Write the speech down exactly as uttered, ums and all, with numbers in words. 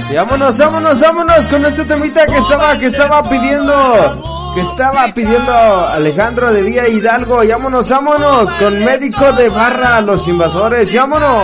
Y vámonos, vámonos, vámonos con este temita que estaba, que estaba pidiendo, que estaba pidiendo Alejandro de Vía Hidalgo. Y vámonos, vámonos con Médico de Barra, Los Invasores. Y vámonos.